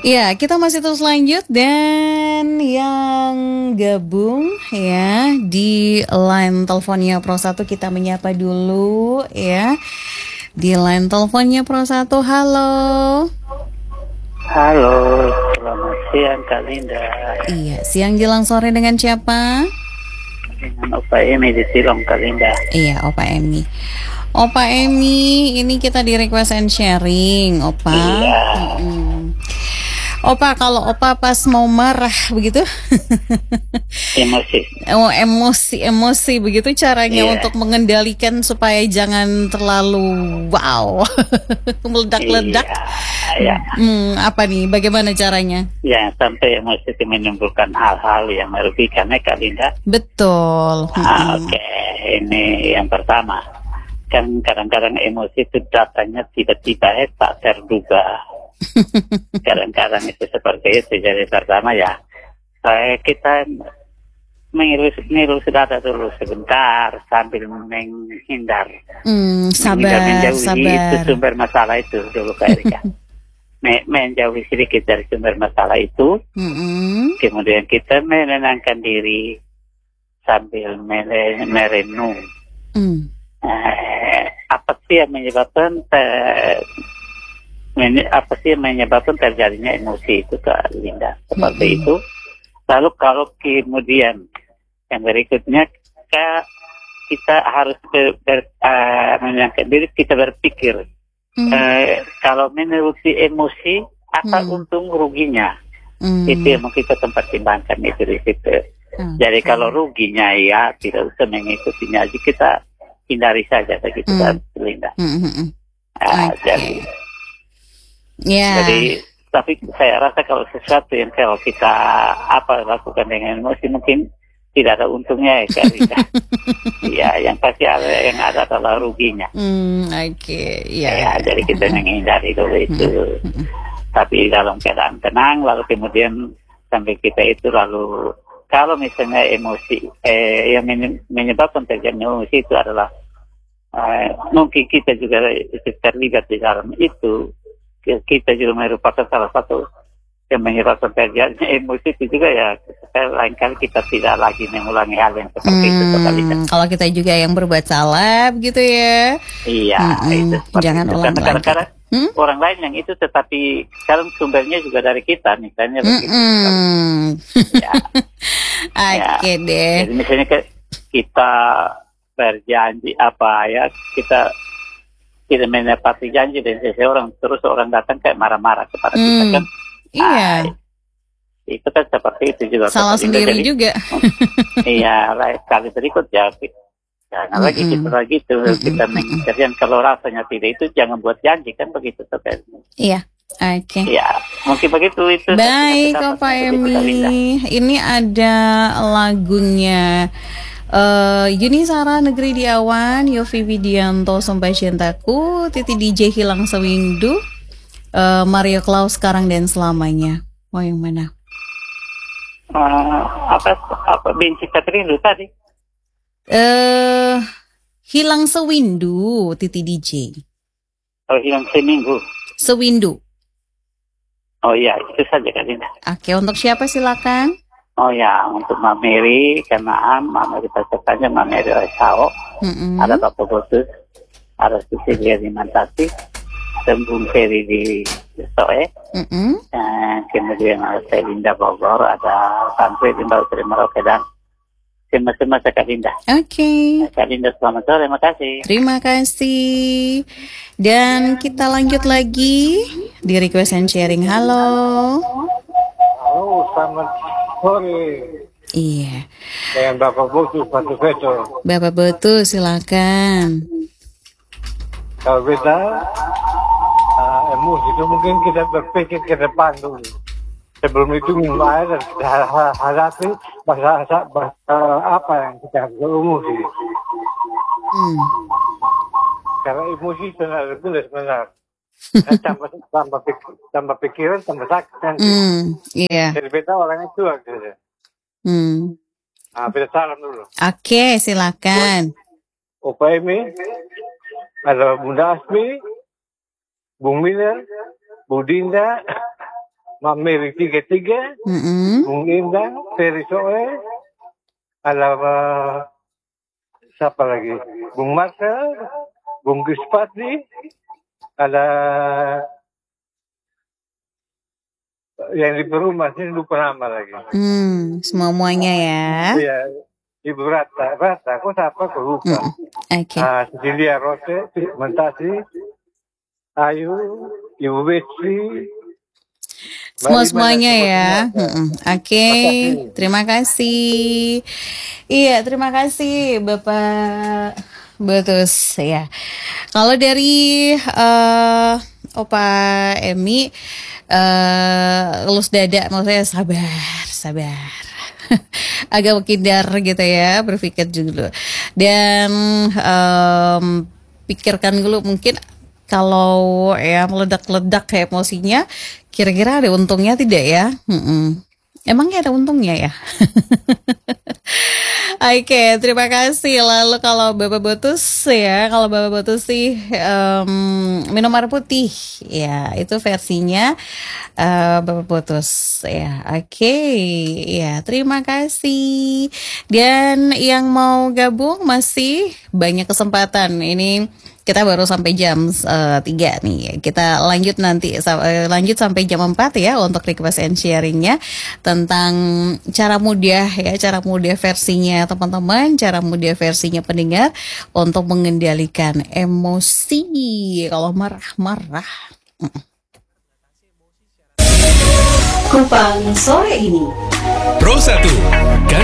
Ya, kita masih terus lanjut dan yang gabung ya di line teleponnya Pro 1 kita menyapa dulu ya. Di line teleponnya Pro 1, halo. Halo, selamat siang Kak Linda. Iya, siang jelang sore dengan siapa? Dengan Opa Emi di Silong Kak Linda. Iya, Opa Emi. Opa Emi, ini kita di request and sharing, Opa. Iya, Opa, kalau Opa pas mau marah begitu, emosi. emosi begitu caranya Iya, untuk mengendalikan supaya jangan terlalu wow, meledak-ledak. iya, iya. Apa nih? Bagaimana caranya? Ya, sampai emosi itu menimbulkan hal-hal yang merugikan ya Kak Linda. Betul. Oke, ini yang pertama. Kan kadang-kadang emosi itu datangnya tiba-tiba tak terduga. Kadang-kadang itu seperti itu. Jadi pertama ya, kita mengelus data dulu sebentar sambil menghindar. Menghindar Sabar, menjauhi itu sabar. sumber masalah itu dulu Kak Erika. Menjauhi sedikit dari sumber masalah itu, kemudian kita menenangkan diri sambil merenung. Apa sih yang menyebabkan terjadinya emosi itu Kak Linda seperti itu. Lalu kalau kemudian yang berikutnya kita harus menenangkan diri, kita berpikir kalau menuruti emosi apa untung ruginya, itu yang mungkin kita pertimbangkan itu di situ. Jadi kalau ruginya ya tidak usah mengikutinya, aja kita hindari saja begitu kan Linda. Jadi tapi saya rasa kalau sesuatu yang kalau kita lakukan dengan emosi mungkin tidak ada untungnya ya Kak Linda. Ya, yang pasti yang ada adalah ruginya. Ya, jadi kita menghindari dulu itu. Tapi dalam keadaan tenang, lalu kemudian sampai kita itu lalu kalau misalnya emosi yang menyebabkan terjadi emosi itu adalah mungkin kita juga terlibat di dalam itu, kita juga merupakan salah satu yang menyebabkan terjadinya emosi itu juga ya, lain kali kita tidak lagi mengulangi hal yang seperti itu. Kalau kita juga yang berbuat salah gitu ya. Iya, itu jangan itu. ulang Karena lagi. kadang-kadang orang lain yang itu tetapi sekarang sumbernya juga dari kita misalnya begitu. Ya. Oke deh. Jadi misalnya kita berjanji kita tidak menepati janji dengan seseorang, terus orang datang kayak marah-marah kepada kita kan. Iya. Itu kan seperti itu juga. Salah sendiri jadi, juga. Iya, kali berikut ya. Jangan lagi kita mengingatkan kalau rasanya tidak itu jangan buat janji kan begitu sebenarnya. Iya. Oke. Ya, mungkin begitu itu. Baik, Pak Emi. Ini ada lagunya Yuni Sara Negeri di Awan, Yofi Widianto Sumpah Cintaku, Titi DJ Hilang Sewindu, Mario Klaus Sekarang dan Selamanya. Mau yang mana? Apa benci Katrindu tadi? Hilang Sewindu, Titi DJ. Oh, hilang seminggu. Sewindu. Oh iya, itu saja kan Linda. Oke, untuk siapa silakan? Oh ya, untuk Mbak Mary, karena Mbak Mary pacarnya Mbak Mary Sao, ada Bapak Botus, ada Cecilia di Mantasi, Tembung Ferry di Soe, kemudian ada Linda Bogor, ada Sampai di Mbak Terima Roke dan semua Kak Linda. Oke. Kak Linda, selamat sore, terima kasih. Terima kasih. Dan kita lanjut lagi di request and sharing. Halo. Halo, selamat sore. Iya. Dengan Bapak Botus, Batu Veto. Bapak Botus, silakan. Kalau kita emosi itu mungkin kita berpikir ke depan dulu. Sebelum itu minum air dan kita hadapi masalah apa yang kita harus emosi. Karena emosi sebenarnya gula sebenarnya. Tambah pikiran, tambah sakit. Iya. Jadi beta orangnya tua gitu. Beta salam dulu. Oke, silakan. Opa Emi, ada Bunda Asmi, Bung Miller, Bu Dinda, Mamiri 33, Bung Indah, Ferry Soe, ada siapa lagi? Bung Marcel, Bung Gispati, ada yang di perumahan sini lupa nama lagi. Semuanya ya. Iya, Ibu Rata, kok siapa kok lupa. Oke. Cecilia Rose, Mentasi, Ayu, Ibu Betsy, Semuanya ya. Oke, terima kasih. Iya, terima kasih Bapak Botus ya. Kalau dari Opa Emi, elus dada, maksudnya sabar. Agak menghindar gitu ya, berpikir dulu. Dan pikirkan dulu, mungkin kalau ya meledak-ledak kayak emosinya, kira-kira ada untungnya tidak ya? Emangnya ada untungnya ya? Oke, terima kasih. Lalu kalau Bapak Botus sih minum air putih ya, itu versinya Bapak Botus ya. Oke, ya terima kasih. Dan yang mau gabung masih banyak kesempatan. Ini kita baru sampai jam 3 nih. Kita lanjut nanti sampai jam 4 ya untuk request and sharingnya tentang cara mudah versinya teman-teman, cara mudah versinya pendengar untuk mengendalikan emosi kalau marah-marah. Kupang sore ini Pro 1